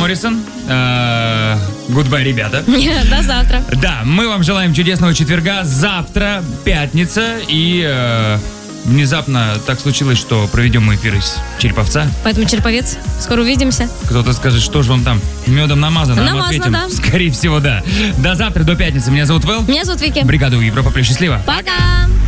Моррисон. Goodbye, ребята. До завтра. Да, мы вам желаем чудесного четверга. Завтра пятница. И внезапно так случилось, что проведем мы эфир из Череповца. Поэтому, Череповец, скоро увидимся. Кто-то скажет, что же вам там медом намазано. Намазано, ответим, да. Скорее всего, да. До завтра, до пятницы. Меня зовут Вэл. Меня зовут Вики. Бригаду Европа Плюс. Счастливо. Пока.